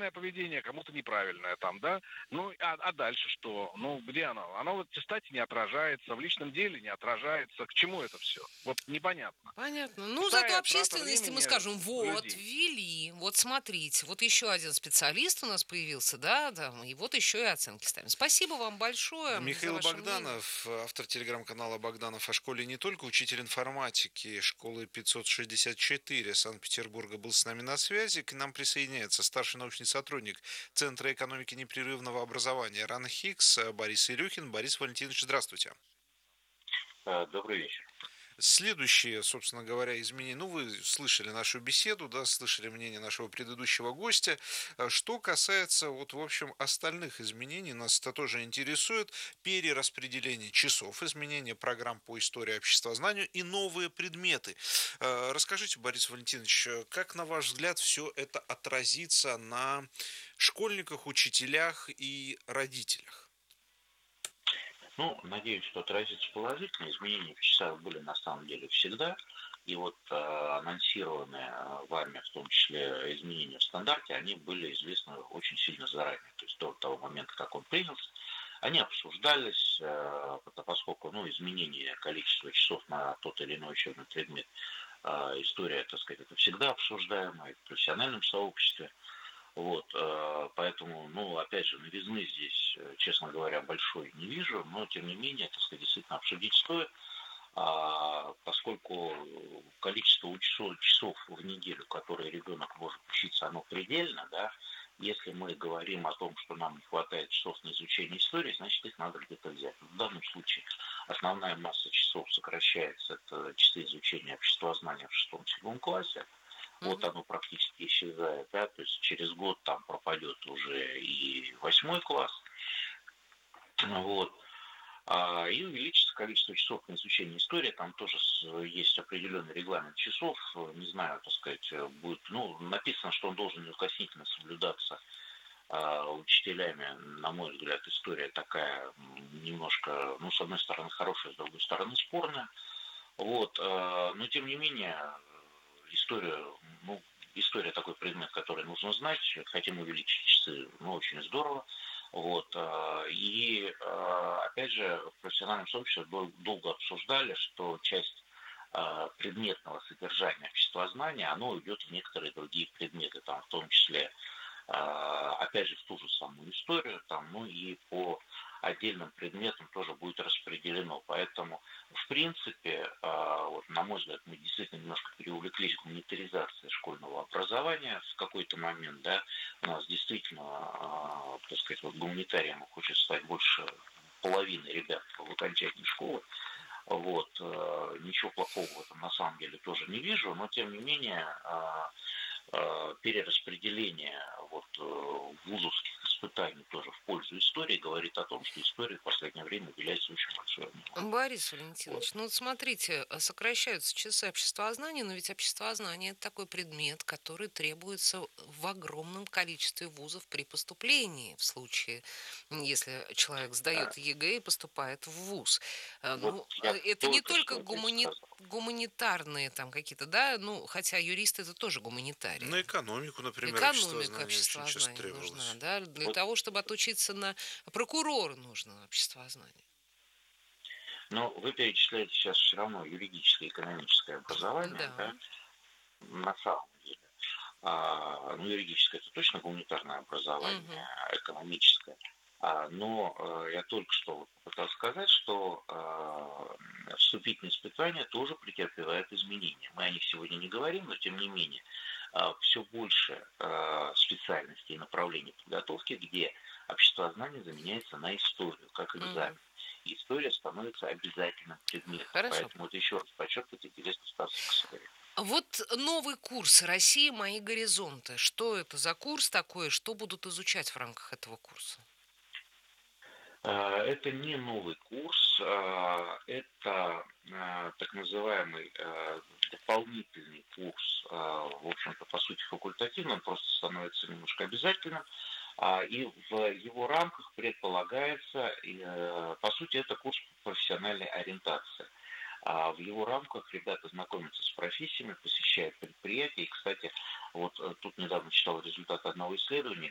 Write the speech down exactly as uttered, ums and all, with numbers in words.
правильное поведение, кому-то неправильное там, да. Ну, а, а дальше что? Ну, где оно? Оно в аттестате не отражается, в личном деле не отражается. К чему это все? Вот непонятно. Понятно. Ну, зато Пустая трата общественности мы времени скажем: вот, людей. ввели, вот смотрите, вот еще один специалист у нас появился, да, там, и вот еще и оценки ставим. Спасибо вам большое за Михаил ваше мнение. Богданов, автор телеграм-канала «Богданов о школе не только», учитель информатики школы пятьсот шестьдесят четыре Санкт-Петербурга, был с нами на связи. К нам присоединяется старший научный сотрудник Центра экономики непрерывного образования РАН-ХИКС Борис Илюхин. Борис Валентинович, здравствуйте. Добрый вечер. Следующие, собственно говоря, изменения. Ну, вы слышали нашу беседу, да, слышали мнение нашего предыдущего гостя. Что касается, вот, в общем, остальных изменений, нас это тоже интересует. Перераспределение часов, изменение программ по истории обществознанию и новые предметы. Расскажите, Борис Валентинович, как, на ваш взгляд, все это отразится на школьниках, учителях и родителях? Ну, надеюсь, что отразится положительно. Изменения в часах были на самом деле всегда. И вот э, анонсированные э, вами, в том числе, изменения в стандарте, они были известны очень сильно заранее. То есть до того момента, как он принялся, они обсуждались, э, поскольку ну, изменение количества часов на тот или иной учебный предмет, э, история, так сказать, это всегда обсуждаемо и в профессиональном сообществе. Вот, э, поэтому, ну, опять же, новизны здесь, э, честно говоря, большой не вижу, но, тем не менее, так сказать, действительно обсудить стоит, а, поскольку количество часов, часов в неделю, которые ребенок может учиться, оно предельно, да, если мы говорим о том, что нам не хватает часов на изучение истории, значит, их надо где-то взять. В данном случае основная масса часов сокращается, это часы изучения обществознания в шестом-седьмом классе, вот Мгм. оно практически исчезает, да, то есть через год там пропадет уже и восьмой класс, вот, а, и увеличится количество часов на изучение истории, там тоже есть определенный регламент часов, не знаю, так сказать, будет, ну, написано, что он должен неукоснительно соблюдаться а, учителями, на мой взгляд, история такая немножко, ну, с одной стороны хорошая, с другой стороны спорная, вот, но тем не менее, история, ну, история такой предмет, который нужно знать, хотим увеличить часы, ну, очень здорово. Вот. И, опять же, в профессиональном сообществе долго обсуждали, что часть предметного содержания обществознания, оно уйдет в некоторые другие предметы, там, в том числе, опять же, в ту же самую историю, там, ну и по отдельным предметам тоже будет распределено. Поэтому, в принципе, вот, на мой взгляд, мы действительно немножко переувлеклись гуманитаризацией школьного образования в какой-то момент, да, у нас действительно, так сказать, вот гуманитарием хочет стать больше половины ребят в окончании школы. Вот, ничего плохого в этом на самом деле тоже не вижу, но тем не менее перераспределение вот, вузовских испытаний тоже в пользу истории говорит о том, что истории в последнее время уделяется очень большое внимание. Борис Вот. Валентинович, ну вот смотрите, э, сокращаются часы обществознания, но ведь обществознание это такой предмет, который требуется в огромном количестве вузов при поступлении, в случае, м, если человек Да, сдает ЕГЭ и поступает в вуз. Э, вот Ну, э, я это не только только что это и гумани- сказал. гуманитарные там какие-то, да, ну, хотя юристы это тоже На гуманитарии. экономику, например, Экономика обществознание очень часто обществознания нужна, требовалось. да, для Вот, того, чтобы отучиться на прокурора нужно обществознание. но вы перечисляете сейчас все равно юридическое и экономическое образование, Да. да, на самом деле. А, ну, юридическое это точно гуманитарное образование, Мгм. экономическое. А, но э, я только что вот попытался сказать, что э, вступительные испытания тоже претерпевают изменения. Мы о них сегодня не говорим, но тем не менее все больше э, специальностей и направлений подготовки, где обществознание заменяется на историю, как экзамен. Мгм. И история становится обязательным предметом. Хорошо. Поэтому это еще раз подчеркивать интересно Стаса Косаря. Вот новый курс «Россия. Мои горизонты». Что это за курс такой? Что будут изучать в рамках этого курса? А, Это не новый курс, а, это а, так называемый а, дополнительный курс, а, в общем-то, по сути, факультативным, просто становится немножко обязательным. А, И в его рамках предполагается, и, э, по сути, это курс по профессиональной ориентации. А в его рамках ребята знакомятся с профессиями, посещают предприятия. И, кстати, вот э, тут недавно читал результаты одного исследования,